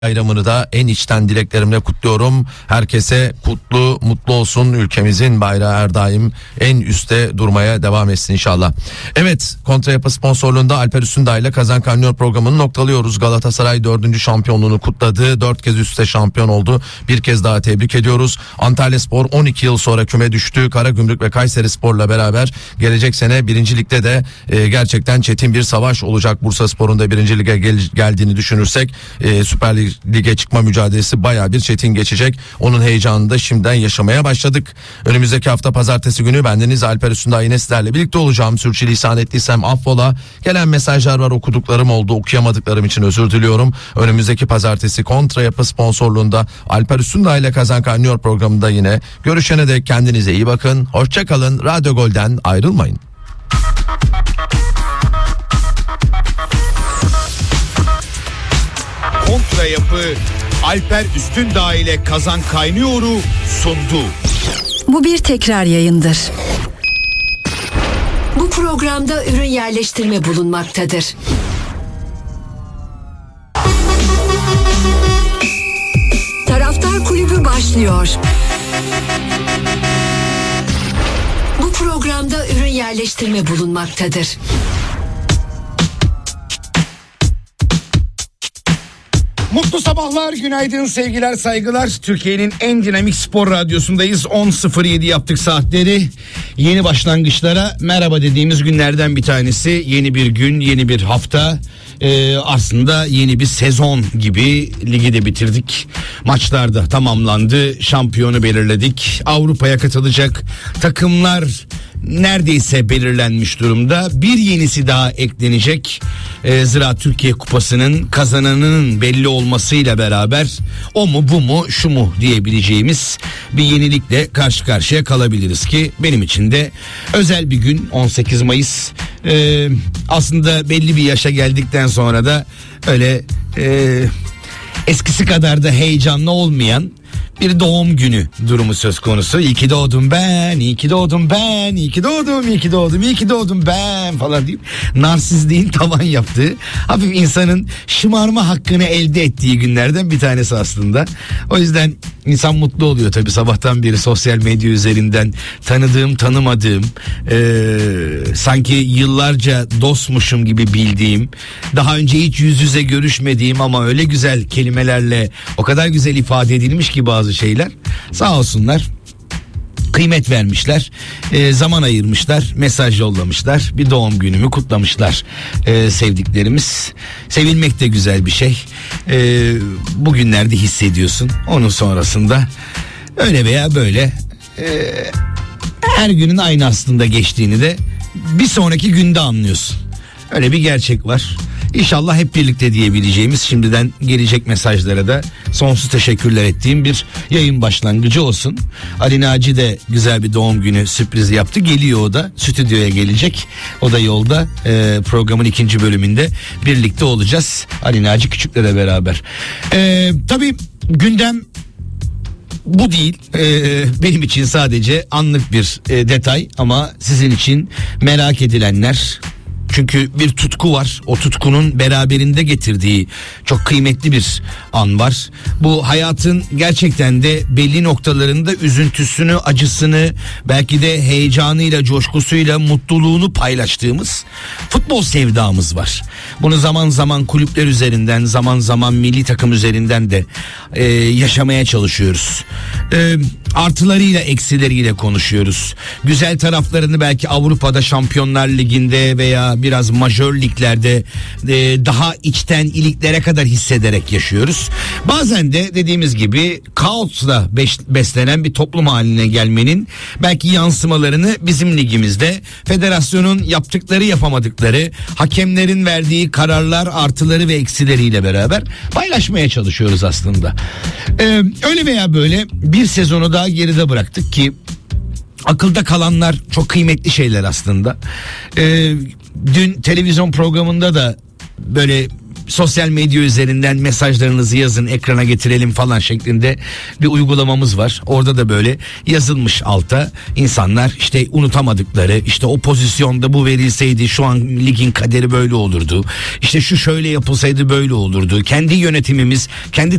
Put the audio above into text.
Bayramını da en içten dileklerimle kutluyorum. Herkese mutlu olsun. Ülkemizin bayrağı her daim en üstte durmaya devam etsin inşallah. Evet, Kontrayapı sponsorluğunda Alper Üstündağ ile Kazan Kaynıyor programını noktalıyoruz. Galatasaray 4. şampiyonluğunu kutladı. 4 kez üst üste şampiyon oldu. Bir kez daha tebrik ediyoruz. Antalyaspor 12 yıl sonra küme düştü. Karagümrük ve Kayserispor'la beraber gelecek sene 1. Lig'de de gerçekten çetin bir savaş olacak. Bursaspor'un da 1. Lig'e geldiğini düşünürsek Süper Lig'e çıkma mücadelesi bayağı bir çetin geçecek. Onun heyecanını da şimdiden yaşamaya başladık. Önümüzdeki hafta pazartesi günü bendeniz Alper Üstündağ yine sizlerle birlikte olacağım. Sürçülisan ettiysem affola. Gelen mesajlar var, okuduklarım oldu. Okuyamadıklarım için özür diliyorum. Önümüzdeki pazartesi Kontrayapı sponsorluğunda Alper Üstündağ ile Kazan Kaynıyor programında yine görüşene dek kendinize iyi bakın. Hoşça kalın. Radyo Gol'den ayrılmayın. Kontrayapı Alper Üstündağ ile Kazan Kaynıyor'u sundu. Bu bir tekrar yayındır. Bu programda ürün yerleştirme bulunmaktadır. Taraftar Kulübü başlıyor. Bu programda ürün yerleştirme bulunmaktadır. Mutlu sabahlar, günaydın, sevgiler, saygılar. Türkiye'nin en dinamik spor radyosundayız. 10.07 yaptık saatleri. Yeni başlangıçlara merhaba dediğimiz günlerden bir tanesi. Yeni bir gün, yeni bir hafta. Aslında yeni bir sezon gibi. Ligi de bitirdik. Maçlar da tamamlandı. Şampiyonu belirledik. Avrupa'ya katılacak takımlar neredeyse belirlenmiş durumda. Bir yenisi daha eklenecek. Zira Türkiye Kupası'nın kazananının belli olmasıyla beraber o mu bu mu şu mu diyebileceğimiz bir yenilikle karşı karşıya kalabiliriz ki benim için de özel bir gün 18 Mayıs. Aslında belli bir yaşa geldikten sonra da öyle eskisi kadar da heyecanlı olmayan bir doğum günü durumu söz konusu. İyi ki doğdum ben, iyi ki doğdum ben, iyi ki doğdum, iyi ki doğdum, iyi ki doğdum ben falan deyip narsizliğin tavan yaptığı, hafif insanın şımarma hakkını elde ettiği günlerden bir tanesi aslında. O yüzden insan mutlu oluyor tabii sabahtan beri sosyal medya üzerinden tanıdığım, tanımadığım, sanki yıllarca dostmuşum gibi bildiğim, daha önce hiç yüz yüze görüşmediğim ama öyle güzel kelimelerle o kadar güzel ifade edilmiş ki bazı şeyler, sağ olsunlar kıymet vermişler, zaman ayırmışlar, mesaj yollamışlar, bir doğum günümü kutlamışlar sevdiklerimiz. Sevilmek de güzel bir şey. Bugünlerde hissediyorsun, onun sonrasında öyle veya böyle her günün aynı aslında geçtiğini de bir sonraki günde anlıyorsun. Öyle bir gerçek var. İnşallah hep birlikte diyebileceğimiz, şimdiden gelecek mesajlara da sonsuz teşekkürler ettiğim bir yayın başlangıcı olsun. Ali Naci de güzel bir doğum günü sürprizi yaptı. Geliyor, o da stüdyoya gelecek. O da yolda, programın 2. bölümünde birlikte olacağız. Ali Naci Küçük'le de beraber. Tabii gündem bu değil. Benim için sadece anlık bir detay ama sizin için merak edilenler. Çünkü bir tutku var. O tutkunun beraberinde getirdiği çok kıymetli bir an var. Bu hayatın gerçekten de belli noktalarında üzüntüsünü, acısını, belki de heyecanıyla, coşkusuyla, mutluluğunu paylaştığımız futbol sevdamız var. Bunu zaman zaman kulüpler üzerinden, zaman zaman milli takım üzerinden de yaşamaya çalışıyoruz. Artılarıyla, eksileriyle konuşuyoruz. Güzel taraflarını belki Avrupa'da, Şampiyonlar Ligi'nde veya biraz majör liglerde daha içten iliklere kadar hissederek yaşıyoruz. Bazen de dediğimiz gibi kaosla beslenen bir toplum haline gelmenin belki yansımalarını bizim ligimizde federasyonun yaptıkları, yapamadıkları, hakemlerin verdiği kararlar, artıları ve eksileriyle beraber paylaşmaya çalışıyoruz aslında. Öyle veya böyle bir sezonu daha geride bıraktık ki akılda kalanlar çok kıymetli şeyler aslında. Dün televizyon programında da böyle sosyal medya üzerinden mesajlarınızı yazın, ekrana getirelim falan şeklinde bir uygulamamız var. Orada da böyle yazılmış alta, insanlar işte unutamadıkları, işte o pozisyonda bu verilseydi şu an ligin kaderi böyle olurdu, İşte şu şöyle yapılsaydı böyle olurdu, kendi yönetimimiz, kendi